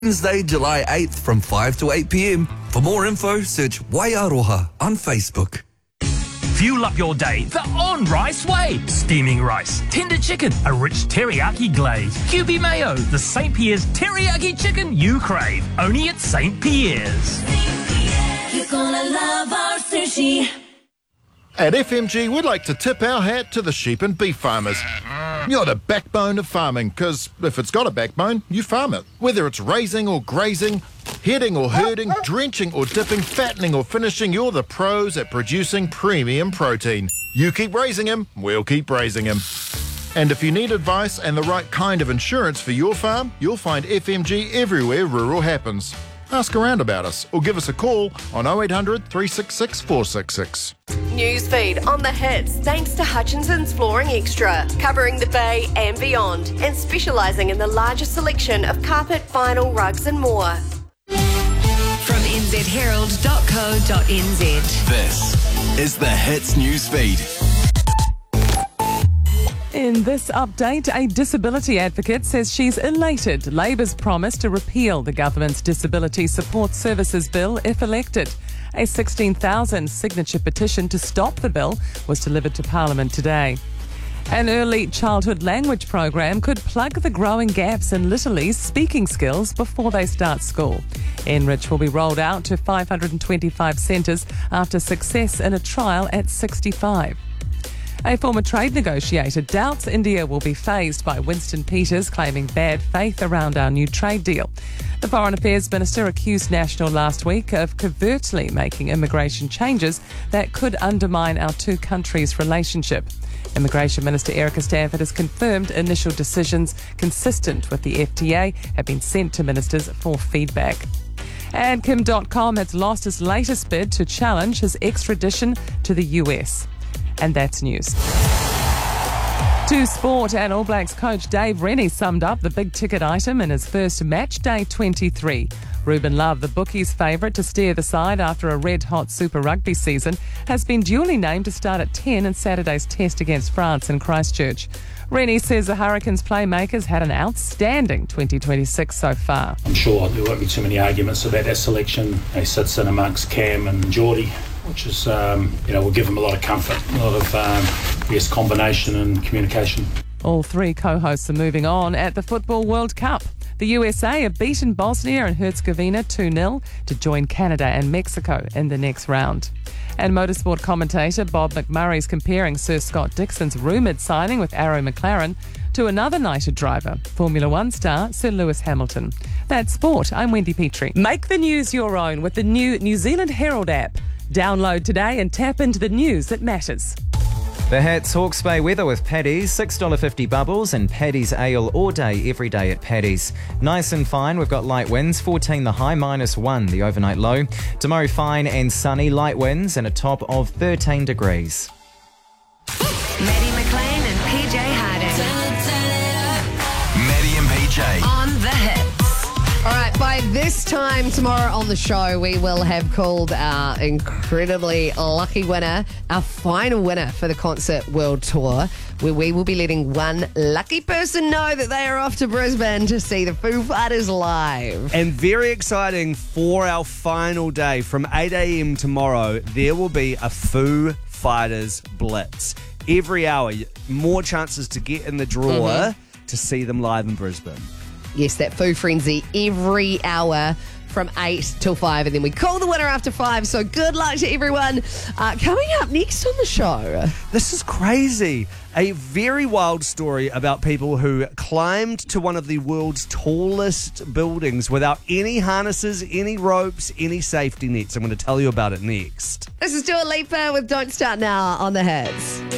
Wednesday, July 8th from 5 to 8 p.m. For more info, search Waiaroha on Facebook. Fuel up your day the On Rice way. Steaming rice, tender chicken, a rich teriyaki glaze, QB mayo, the St. Pierre's teriyaki chicken you crave. Only at St. Pierre's. You're gonna love our sushi. At FMG, we'd like to tip our hat to the sheep and beef farmers. You're the backbone of farming, because if it's got a backbone, you farm it. Whether it's raising or grazing, heading or herding, drenching or dipping, fattening or finishing, you're the pros at producing premium protein. You keep raising him, we'll keep raising him. And if you need advice and the right kind of insurance for your farm, you'll find FMG everywhere rural happens. Ask around about us or give us a call on 0800 366 466. Newsfeed on the hits thanks to Hutchinson's Flooring Extra, covering the Bay and beyond, and specialising in the largest selection of carpet, vinyl, rugs and more. From nzherald.co.nz. This is the Hits Newsfeed. In this update, a disability advocate says she's elated Labour's promise to repeal the government's Disability Support Services Bill if elected. A 16,000 signature petition to stop the bill was delivered to Parliament today. An early childhood language program could plug the growing gaps in Little speaking skills before they start school. Enrich will be rolled out to 525 centres after success in a trial at 65. A former trade negotiator doubts India will be phased by Winston Peters, claiming bad faith around our new trade deal. The Foreign Affairs Minister accused National last week of covertly making immigration changes that could undermine our two countries' relationship. Immigration Minister Erica Stanford has confirmed initial decisions consistent with the FTA have been sent to ministers for feedback. And Kim.com has lost his latest bid to challenge his extradition to the US. And that's news. To sport, and All Blacks coach Dave Rennie summed up the big ticket item in his first match day 23. Ruben Love, the bookies' favourite to steer the side after a red-hot Super Rugby season, has been duly named to start at 10 in Saturday's test against France in Christchurch. Rennie says the Hurricanes playmakers had an outstanding 2026 so far. I'm sure there won't be too many arguments about that selection. He sits in amongst Cam and Geordie, which is, will give them a lot of comfort, a lot of, combination and communication. All three co-hosts are moving on at the Football World Cup. The USA have beaten Bosnia and Herzegovina 2-0 to join Canada and Mexico in the next round. And motorsport commentator Bob McMurray's comparing Sir Scott Dixon's rumoured signing with Arrow McLaren to another knighted driver, Formula One star Sir Lewis Hamilton. That's sport. I'm Wendy Petrie. Make the news your own with the new New Zealand Herald app. Download today and tap into the news that matters. The Hats Hawke's Bay weather with Paddy's, $6.50 bubbles and Paddy's ale all day, every day at Paddy's. Nice and fine, we've got light winds, 14 the high, -1 the overnight low. Tomorrow fine and sunny, light winds and a top of 13 degrees. Maddie McLean and PJ Harding. Maddie and PJ. On the hits. All right, by this time tomorrow on the show, we will have called our incredibly lucky winner, our final winner for the Concert World Tour, where we will be letting one lucky person know that they are off to Brisbane to see the Foo Fighters live. And very exciting for our final day, from 8 a.m. tomorrow, there will be a Foo Fighters Blitz. Every hour, more chances to get in the draw to see them live in Brisbane. Yes, that Foo Frenzy every hour from 8 till 5, and then we call the winner after 5. So good luck to everyone. Coming up next on the show. This is crazy. A very wild story about people who climbed to one of the world's tallest buildings without any harnesses, any ropes, any safety nets. I'm going to tell you about it next. This is Dua Lipa with Don't Start Now on the Hits.